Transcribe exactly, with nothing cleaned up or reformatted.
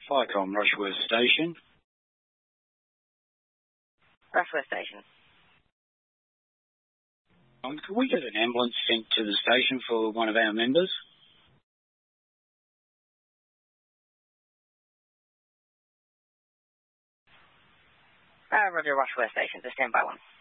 Firecom, Rushworth Station. Rushworth Station. Um, could we get an ambulance sent to the station for one of our members? Uh, Roger, Rushworth Station, to stand by one.